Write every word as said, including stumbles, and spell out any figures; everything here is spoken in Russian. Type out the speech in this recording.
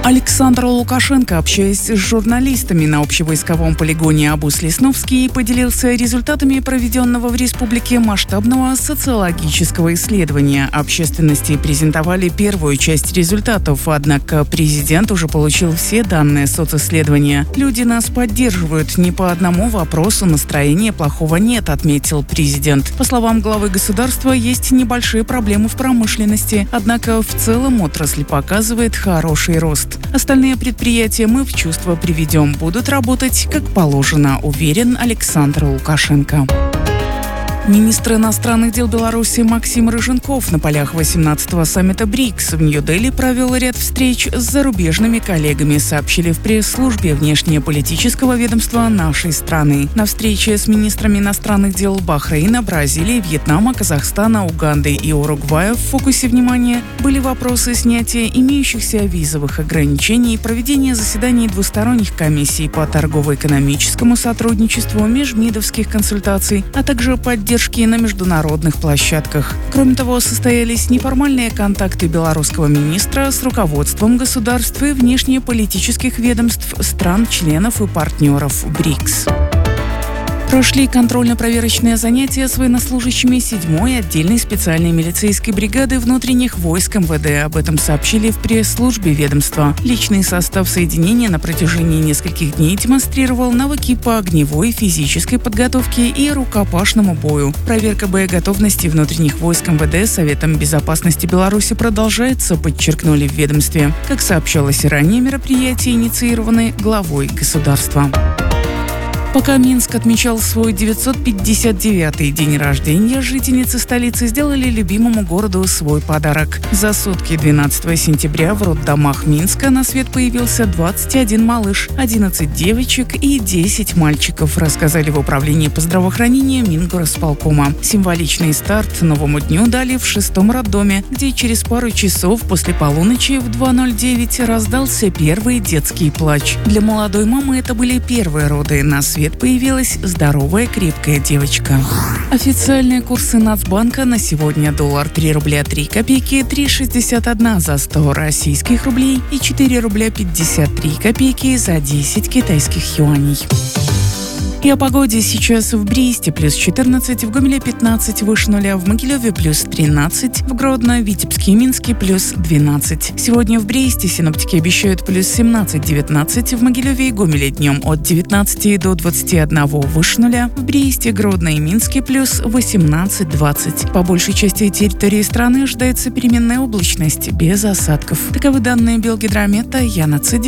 Александр Лукашенко, общаясь с журналистами на общевойсковом полигоне Абус-Лесновский, поделился результатами проведенного в республике масштабного социологического исследования. Общественности презентовали первую часть результатов, однако президент уже получил все данные социсследования. «Люди нас поддерживают. Ни по одному вопросу настроения плохого нет», — отметил президент. По словам главы государства, есть небольшие проблемы в промышленности, однако в целом отрасль показывает хороший рост. Остальные предприятия мы в чувство приведем, будут работать как положено, уверен Александр Лукашенко. Министр иностранных дел Беларуси Максим Рыженков на полях восемнадцатого саммита БРИКС в Нью-Дели провел ряд встреч с зарубежными коллегами, сообщили в пресс-службе внешнеполитического ведомства нашей страны. На встрече с министрами иностранных дел Бахрейна, Бразилии, Вьетнама, Казахстана, Уганды и Уругвая в фокусе внимания были вопросы снятия имеющихся визовых ограничений, проведения заседаний двусторонних комиссий по торгово-экономическому сотрудничеству, межмидовских консультаций, а также поддержки на международных площадках. Кроме того, состоялись неформальные контакты белорусского министра с руководством государств и внешнеполитических ведомств стран-членов и партнеров БРИКС. Прошли контрольно-проверочные занятия с военнослужащими седьмой отдельной специальной милицейской бригады внутренних войск МВД. Об этом сообщили в пресс-службе ведомства. Личный состав соединения на протяжении нескольких дней демонстрировал навыки по огневой, физической подготовке и рукопашному бою. Проверка боеготовности внутренних войск МВД Советом безопасности Беларуси продолжается, подчеркнули в ведомстве. Как сообщалось ранее, мероприятия инициированы главой государства. Пока Минск отмечал свой девятьсот пятьдесят девятый день рождения, жительницы столицы сделали любимому городу свой подарок. За сутки двенадцатого сентября в роддомах Минска на свет появился двадцать один малыш, одиннадцать девочек и десять мальчиков, рассказали в управлении по здравоохранению Мингорисполкома. Символичный старт новому дню дали в шестом роддоме, где через пару часов после полуночи в два ноль девять раздался первый детский плач. Для молодой мамы это были первые роды. На свет появилась здоровая, крепкая девочка. Официальные курсы Нацбанка на сегодня: доллар три рубля три копейки, три шестьдесят один за сто российских рублей и четыре рубля пятьдесят три копейки за десять китайских юаней. И о погоде. Сейчас в Бресте плюс четырнадцать, в Гомеле пятнадцать, выше нуля, в Могилеве плюс тринадцать, в Гродно, Витебске и Минске плюс двенадцать. Сегодня в Бресте синоптики обещают плюс семнадцать-девятнадцать, в Могилеве и Гомеле днем от девятнадцати до двадцати одного выше нуля, в Бресте, Гродно и Минске плюс восемнадцать-двадцать. По большей части территории страны ожидается переменная облачность без осадков. Таковы данные Белгидромета. Яна Цыдик.